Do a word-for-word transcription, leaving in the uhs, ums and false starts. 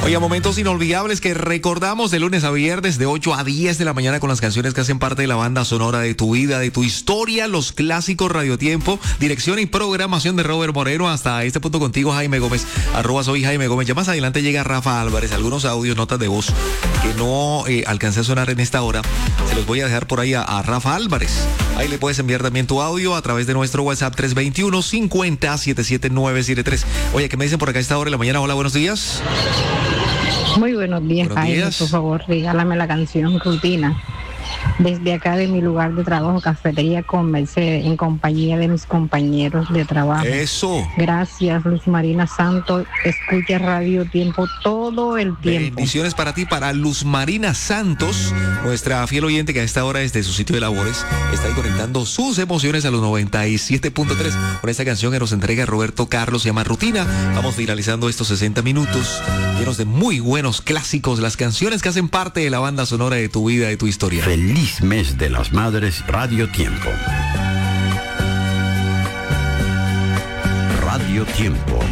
Oye, momentos inolvidables que recordamos de lunes a viernes de ocho a diez de la mañana con las canciones que hacen parte de la banda sonora de tu vida, de tu historia, los clásicos Radiotiempo, dirección y programación de Robert Moreno. Hasta este punto contigo, Jaime Gómez, arroba soy Jaime Gómez. Ya más adelante llega Rafa Álvarez, algunos audios, notas de voz que no eh, alcancé a sonar en esta hora. Se los voy a dejar por ahí a, a Rafa Álvarez. Ahí le puedes enviar también tu audio a través de nuestro WhatsApp tres dos uno, cincuenta, setenta y siete nueve siete tres. Oye, ¿qué me dicen por acá a esta hora de la mañana? Hola, buenos días. Muy buenos días, Buenos Jaime, días. por favor, regálame la canción Rutina. Desde acá de mi lugar de trabajo, Cafetería con Mercedes, en compañía de mis compañeros de trabajo. Eso. Gracias, Luz Marina Santos. Escucha Radio Tiempo todo el tiempo. Bendiciones para ti, para Luz Marina Santos, nuestra fiel oyente que a esta hora desde su sitio de labores está ahí conectando sus emociones a los noventa y siete punto tres con esta canción que nos entrega Roberto Carlos, se llama Rutina. Vamos finalizando estos sesenta minutos llenos de muy buenos clásicos, las canciones que hacen parte de la banda sonora de tu vida, de tu historia. Feliz mes de las madres, Radio Tiempo. Radio Tiempo.